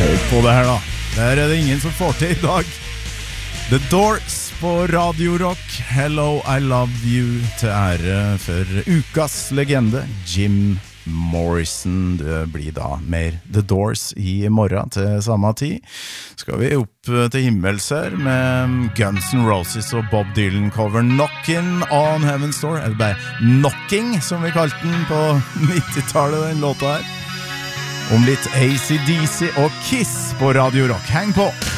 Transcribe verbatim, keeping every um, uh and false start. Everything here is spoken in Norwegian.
Hør på det her da. Der er det ingen som får til i dag. The Doors på Radio Rock. Hello, I love you. Til ære for ukas legende, Jim Morrison. Det blir da mer The Doors i morgen til samme tid. Skal vi opp til himmels her med Guns N' Roses og Bob Dylan cover Knockin' on Heaven's Door. Eller bare Knocking, som vi kalte den på nittitallet, den låta her. Om litt A C D C og Kiss på Radio Rock. Heng på!